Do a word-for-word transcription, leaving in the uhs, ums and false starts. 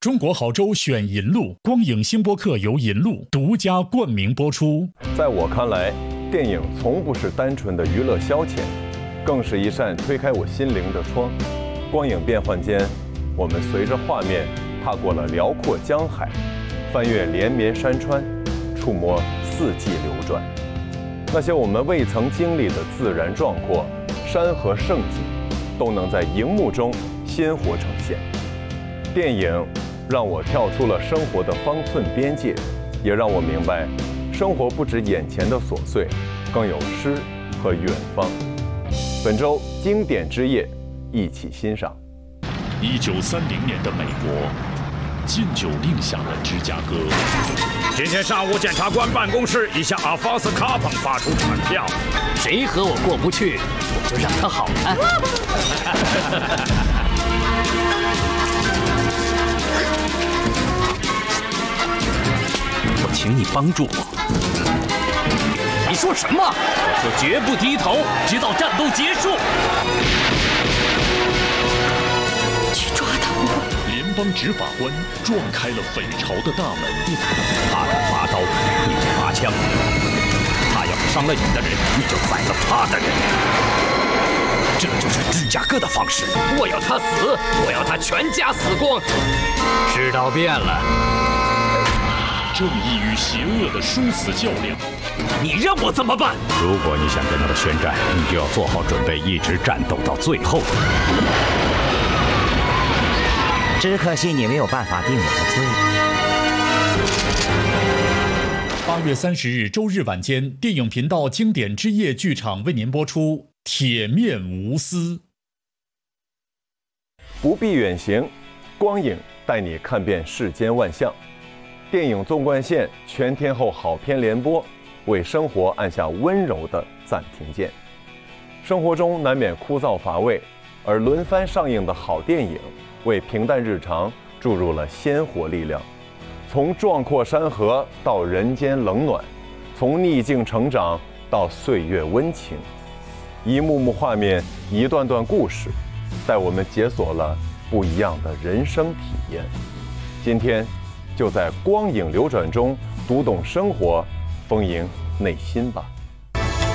中国好州选银路，光影星播客由银路独家冠名播出。 在我看来，电影从不是单纯的娱乐消遣，更是一扇推开我心灵的窗。光影变幻间，我们随着画面踏过了辽阔江海，翻越连绵山川，触摸四季流转。那些我们未曾经历的自然壮阔、山河盛景，都能在荧幕中鲜活呈现。电影让我跳出了生活的方寸边界，也让我明白，生活不止眼前的琐碎，更有诗和远方。本周经典之夜，一起欣赏。 一九三零年的美国，禁酒令下的芝加哥。 今天上午，检察官办公室已向阿方斯·卡彭发出传票， 谁和我过不去，我就让他好看。我请你帮助我。你说什么？我说绝不低头，直到战斗结束。 去抓他！ 联邦执法官撞开了匪巢的大门。 他敢拔刀，你就拔枪；他要是伤了你的人，你就宰了他的人。这就是芝加哥的方式。我要他死，我要他全家死光。世道变了， 正义与邪恶的殊死较量。 你让我怎么办？如果你想跟他们宣战，你就要做好准备，一直战斗到最后。 只可惜你没有办法定我的罪。 八月三十日周日晚间，电影频道经典之夜剧场为您播出《铁面无私》。 不必远行，光影带你看遍世间万象。电影纵贯线全天候好片联播，为生活按下温柔的暂停键。生活中难免枯燥乏味，而轮番上映的好电影，为平淡日常注入了鲜活力量。从壮阔山河到人间冷暖，从逆境成长到岁月温情，一幕幕画面，一段段故事，带我们解锁了不一样的人生体验。今天就在光影流转中读懂生活，丰盈内心吧。